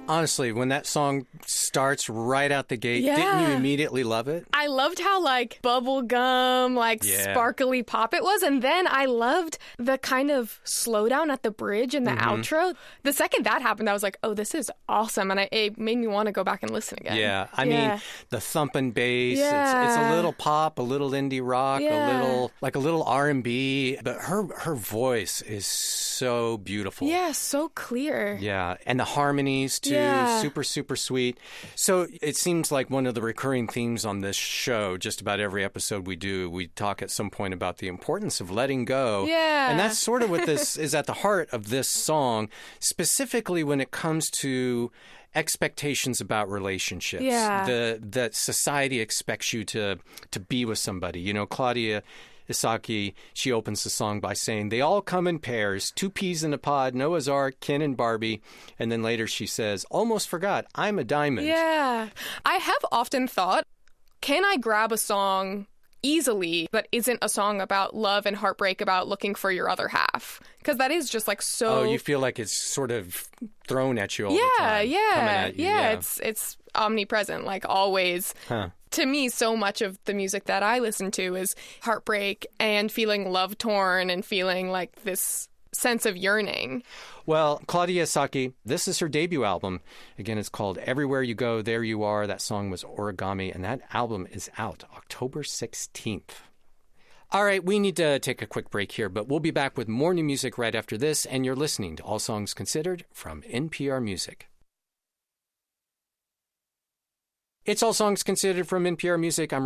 Honestly, when that song starts right out the gate, Yeah. didn't you immediately love it? I loved how like bubblegum, like sparkly pop it was. And then I loved the kind of slowdown at the bridge and the outro. The second that happened, I was like, oh, this is awesome. And it made me want to go back and listen again. Yeah. I mean, the thumping bass, it's Yeah. a little pop, a little indie rock, a little R&B. But her voice is so beautiful. Yeah, so clear. Yeah, and the harmonies, too, super, super sweet. So it seems like one of the recurring themes on this show, just about every episode we do, we talk at some point about the importance of letting go. Yeah. And that's sort of what this is at the heart of this song, specifically when it comes to expectations about relationships. Yeah. That society expects you to be with somebody. You know, Claudia Isaki, she opens the song by saying, they all come in pairs, 2 peas in a pod, Noah's Ark, Ken and Barbie. And then later she says, almost forgot, I'm a diamond. Yeah. I have often thought, can I grab a song easily that isn't a song about love and heartbreak, about looking for your other half? Because that is just like so... Oh, you feel like it's sort of thrown at you all the time. Yeah, coming at you. Yeah. It's omnipresent, like always. Huh. To me, so much of the music that I listen to is heartbreak and feeling love torn and feeling like this sense of yearning. Well, Claudia Isaki, this is her debut album. Again, it's called Everywhere You Go, There You Are. That song was Origami, and that album is out October 16th. All right, we need to take a quick break here, but we'll be back with more new music right after this, and you're listening to All Songs Considered from NPR Music. It's All Songs Considered from NPR Music. I'm